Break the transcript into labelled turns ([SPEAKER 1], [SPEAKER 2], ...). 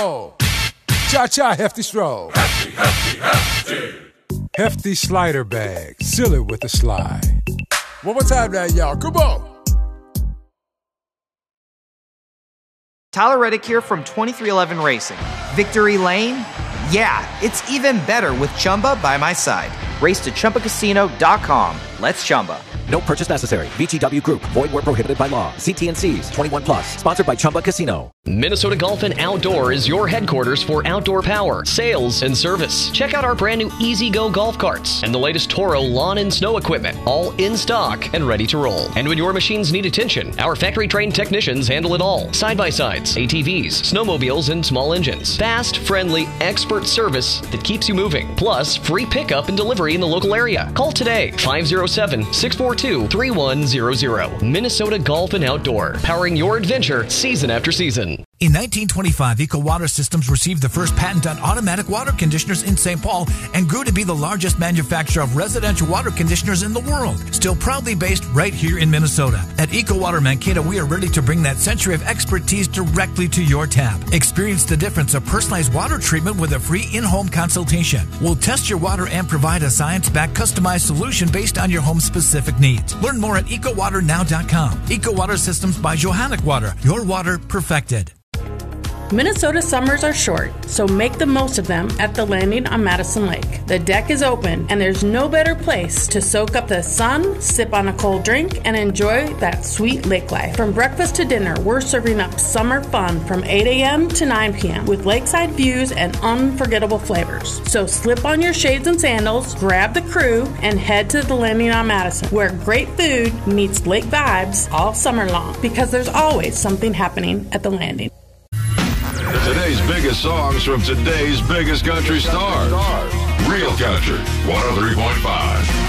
[SPEAKER 1] roll. Cha-cha, hefty stroll.
[SPEAKER 2] Hefty, hefty, hefty.
[SPEAKER 1] Hefty slider bag. Seal it with a slide. One more time now, y'all. Come on.
[SPEAKER 3] Tyler Reddick here from 2311 Racing. Victory Lane? Yeah, it's even better with Chumba by my side. Race to ChumbaCasino.com. Let's Chumba.
[SPEAKER 4] No purchase necessary. VGW Group. Void where prohibited by law. See T&Cs. 21 plus. Sponsored by Chumba Casino.
[SPEAKER 5] Minnesota Golf and Outdoor is your headquarters for outdoor power, sales, and service. Check out our brand new Easy Go golf carts and the latest Toro lawn and snow equipment, all in stock and ready to roll. And when your machines need attention, our factory-trained technicians handle it all. Side-by-sides, ATVs, snowmobiles, and small engines. Fast, friendly, expert service that keeps you moving. Plus, free pickup and delivery in the local area. Call today, 507-642-3100. Minnesota Golf and Outdoor, powering your adventure season after season.
[SPEAKER 6] In 1925, Eco Water Systems received the first patent on automatic water conditioners in St. Paul and grew to be the largest manufacturer of residential water conditioners in the world. Still proudly based right here in Minnesota. At Eco Water Mankato, we are ready to bring that century of expertise directly to your tap. Experience the difference of personalized water treatment with a free in-home consultation. We'll test your water and provide a science-backed customized solution based on your home's specific needs. Learn more at EcoWaterNow.com. Eco Water Systems by Johanic Water. Your water perfected.
[SPEAKER 7] Minnesota summers are short, so make the most of them at the Landing on Madison Lake. The deck is open, and there's no better place to soak up the sun, sip on a cold drink, and enjoy that sweet lake life. From breakfast to dinner, we're serving up summer fun from 8 a.m. to 9 p.m. with lakeside views and unforgettable flavors. So slip on your shades and sandals, grab the crew, and head to the Landing on Madison, where great food meets lake vibes all summer long, because there's always something happening at the Landing.
[SPEAKER 2] Today's biggest songs from today's biggest country stars. Real Country 103.5.